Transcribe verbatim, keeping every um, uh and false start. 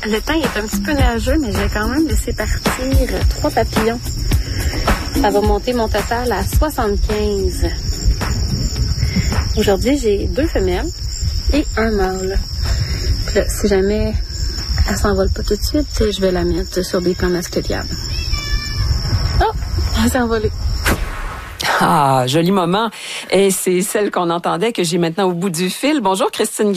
le temps est un petit peu nuageux, mais je vais quand même laisser partir trois papillons. Ça va monter mon total à soixante-quinze. Aujourd'hui, j'ai deux femelles et un mâle. Puis là, si jamais elle s'envole pas tout de suite, je vais la mettre sur des plans masqueliables. Oh, elle s'est envolée. Ah, joli moment. Et c'est celle qu'on entendait que j'ai maintenant au bout du fil. Bonjour, Christine.